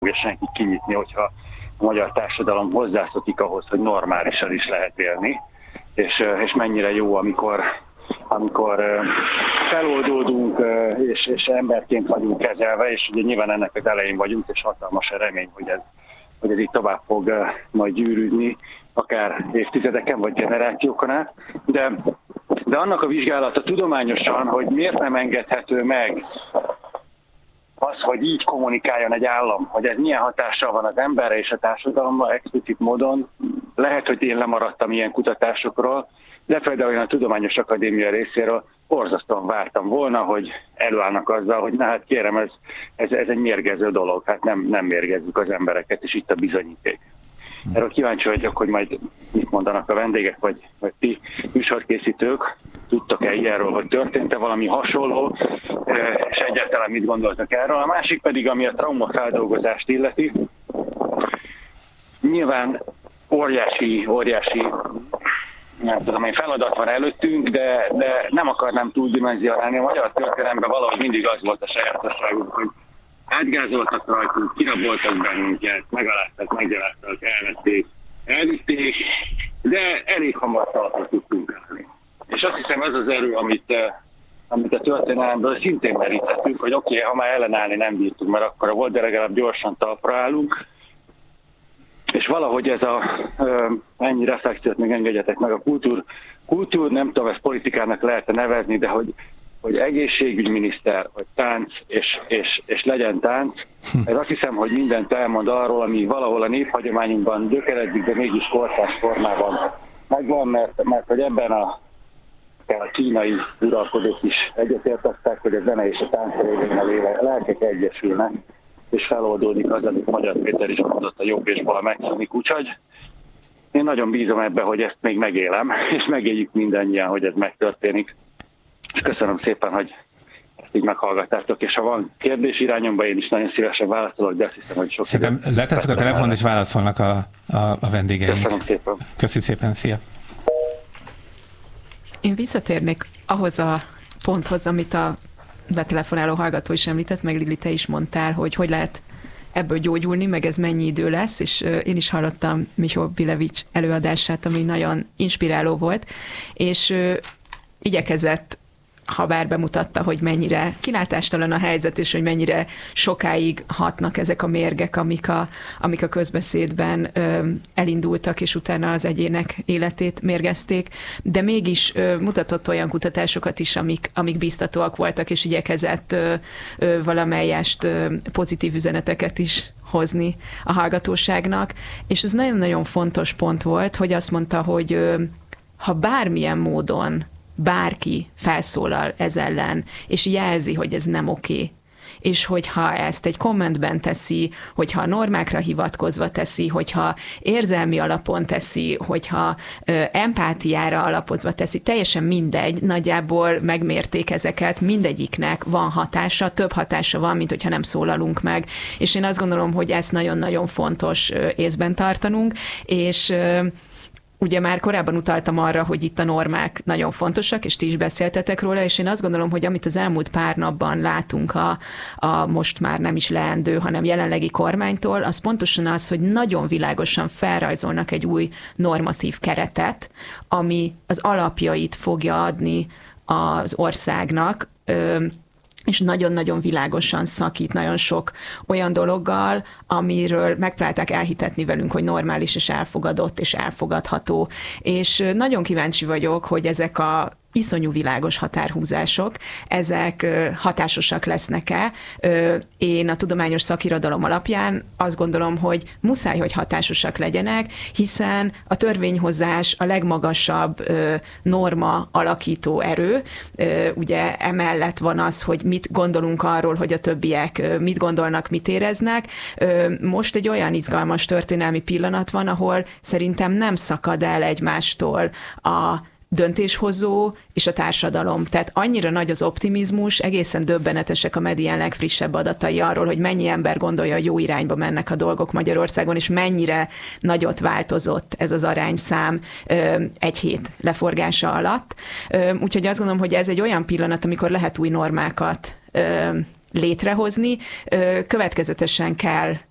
senki kinyitni, hogyha a magyar társadalom hozzászokik ahhoz, hogy normálisan is lehet élni, és mennyire jó, amikor feloldódunk, és emberként vagyunk kezelve, és ugye nyilván ennek az elején vagyunk, és hatalmas a remény, hogy ez így tovább fog majd gyűrűdni, akár évtizedeken vagy generációkon át, de annak a vizsgálata tudományosan, hogy miért nem engedhető meg az, hogy így kommunikáljon egy állam, hogy ez milyen hatással van az emberre és a társadalomra explicit módon. Lehet, hogy én lemaradtam ilyen kutatásokról, de például én a Tudományos Akadémia részéről borzasztóan vártam volna, hogy előállnak azzal, hogy na hát kérem, ez egy mérgező dolog, hát nem mérgezzük az embereket, és itt a bizonyíték. Erről kíváncsi vagyok, hogy majd mit mondanak a vendégek, vagy ti műsorkészítők, tudtok-e ilyenről, hogy történt-e valami hasonló, és egyáltalán mit gondoltak erről. A másik pedig, ami a traumafeldolgozást illeti, nyilván óriási nem tudom, egy feladat van előttünk, de nem akarnám túldimenzionálni. A magyar történelemben valahogy mindig az volt a sajátosságunk, hogy átgázoltak rajtunk, kiraboltak bennünket, megaláztak, meggyaláztak, elvitték, de elég hamar talpra tudtunk állni. És azt hiszem ez az erő, amit a történelemből szintén meríthetünk, hogy oké, ha már ellenállni nem bírtunk, mert akkor volt, de legalább gyorsan talpra állunk. És valahogy ez ennyi reflexiót még engedjetek meg, a kultúr, nem tudom, ezt politikának lehet nevezni, de hogy egészségügyminiszter, vagy tánc, és legyen tánc, ez azt hiszem, hogy mindent elmond arról, ami valahol a néphagyományunkban gyökeredik, de mégis kortárs formában megvan, mert hogy ebben a kínai uralkodók is egyetértettek, hogy a zene és a tánc révén a lelkek egyesülnek, és feloldódik az, amit Magyar Péter is mondott, a jobb és bal megszűnik, úgyhogy én nagyon bízom ebbe, hogy ezt még megélem, és megéljük mindannyian, hogy ez megtörténik. És köszönöm szépen, hogy ezt így meghallgattátok, és ha van kérdés irányomban, én is nagyon szívesen válaszolok, de azt hiszem, hogy sok időt. Letesszük a telefont, és válaszolnak a vendégeink. Köszönöm szépen. Köszönöm szépen, szia! Én visszatérnék ahhoz a ponthoz, amit a betelefonáló hallgató is említett, meg Lili, te is mondtál, hogy lehet ebből gyógyulni, meg ez mennyi idő lesz, és én is hallottam Miho Bilevics előadását, ami nagyon inspiráló volt, és igyekezett, ha bár bemutatta, hogy mennyire kilátástalan a helyzet, és hogy mennyire sokáig hatnak ezek a mérgek, amik a közbeszédben elindultak, és utána az egyének életét mérgezték, de mégis mutatott olyan kutatásokat is, amik biztatóak voltak, és igyekezett valamelyest pozitív üzeneteket is hozni a hallgatóságnak, és ez nagyon-nagyon fontos pont volt, hogy azt mondta, hogy ha bármilyen módon bárki felszólal ez ellen, és jelzi, hogy ez nem oké, és hogyha ezt egy kommentben teszi, hogyha normákra hivatkozva teszi, hogyha érzelmi alapon teszi, hogyha empátiára alapozva teszi, teljesen mindegy, nagyjából megmérték ezeket, mindegyiknek van hatása, több hatása van, mint hogyha nem szólalunk meg. És én azt gondolom, hogy ezt nagyon-nagyon fontos észben tartanunk, és ugye már korábban utaltam arra, hogy itt a normák nagyon fontosak, és ti is beszéltetek róla, és én azt gondolom, hogy amit az elmúlt pár napban látunk a most már nem is leendő, hanem jelenlegi kormánytól, az pontosan az, hogy nagyon világosan felrajzolnak egy új normatív keretet, ami az alapjait fogja adni az országnak, és nagyon-nagyon világosan szakít nagyon sok olyan dologgal, amiről megpróbálták elhitetni velünk, hogy normális és elfogadott és elfogadható. És nagyon kíváncsi vagyok, hogy ezek a iszonyú világos határhúzások, ezek hatásosak lesznek-e. Én a tudományos szakirodalom alapján azt gondolom, hogy muszáj, hogy hatásosak legyenek, hiszen a törvényhozás a legmagasabb norma alakító erő. Ugye emellett van az, hogy mit gondolunk arról, hogy a többiek mit gondolnak, mit éreznek. Most egy olyan izgalmas történelmi pillanat van, ahol szerintem nem szakad el egymástól a döntéshozó és a társadalom. Tehát annyira nagy az optimizmus, egészen döbbenetesek a Medián legfrissebb adatai arról, hogy mennyi ember gondolja, hogy jó irányba mennek a dolgok Magyarországon, és mennyire nagyot változott ez az arányszám egy hét leforgása alatt. Úgyhogy azt gondolom, hogy ez egy olyan pillanat, amikor lehet új normákat létrehozni. Következetesen kell